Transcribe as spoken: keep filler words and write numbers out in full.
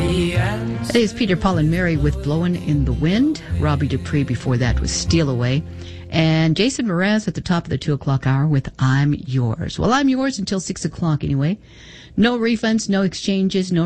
That is Peter, Paul, and Mary with Blowin' in the Wind. Robbie Dupree before that was Steal Away. And Jason Mraz at the top of the two o'clock hour with I'm Yours. Well, I'm yours until six o'clock anyway. No refunds, no exchanges, no